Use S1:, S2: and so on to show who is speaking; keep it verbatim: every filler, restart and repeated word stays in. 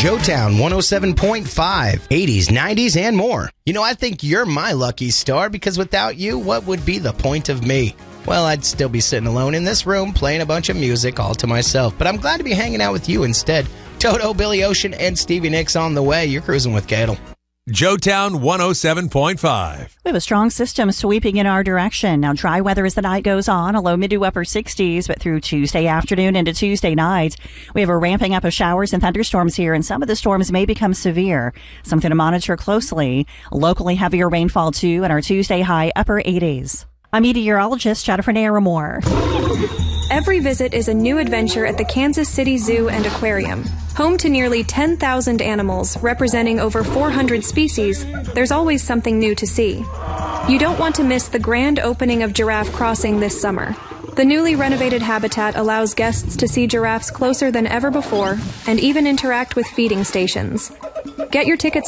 S1: Joetown one oh seven point five, eighties, nineties, and more. You know, I think you're my lucky star because without you, what would be the point of me? Well, I'd still be sitting alone in this room playing a bunch of music all to myself, but I'm glad to be hanging out with you instead. Toto, Billy Ocean, and Stevie Nicks on the way. You're cruising with Cadle.
S2: Joetown one oh seven point five.
S3: We have a strong system sweeping in our direction. Now, dry weather as the night goes on, a low mid to upper sixties, but through Tuesday afternoon into Tuesday night, we have a ramping up of showers and thunderstorms here, and some of the storms may become severe. Something to monitor closely. Locally heavier rainfall, too, and our Tuesday high upper eighties. I'm meteorologist Jennifer Naramore.
S4: Every visit is a new adventure at the Kansas City Zoo and Aquarium. Home to nearly ten thousand animals representing over four hundred species, there's always something new to see. You don't want to miss the grand opening of Giraffe Crossing this summer. The newly renovated habitat allows guests to see giraffes closer than ever before and even interact with feeding stations. Get your tickets